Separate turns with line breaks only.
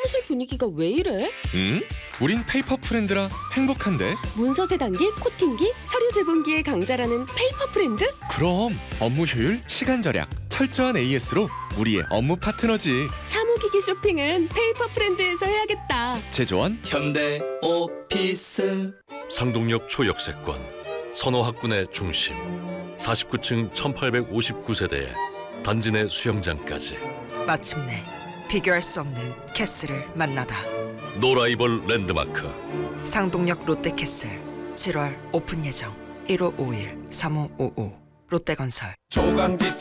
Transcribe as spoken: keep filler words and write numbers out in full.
사무실 분위기가 왜 이래?
응? 우린 페이퍼 프렌드라 행복한데.
문서 세단기, 코팅기, 서류 제본기의 강자라는 페이퍼 프렌드?
그럼 업무 효율, 시간 절약, 철저한 에이에스로 우리의 업무 파트너지.
사무기기 쇼핑은 페이퍼 프렌드에서 해야겠다.
제조원
현대 오피스.
상동역 초역세권, 선호학군의 중심, 사십구 층 천팔백오십구 세대에 단지 내 수영장까지.
마침내 비교할 수 없는 캐슬을 만나다.
노라이벌 랜드마크.
상동역 롯데캐슬 칠월 오픈 예정. 일오오일 삼오오오 롯데건설.
조강기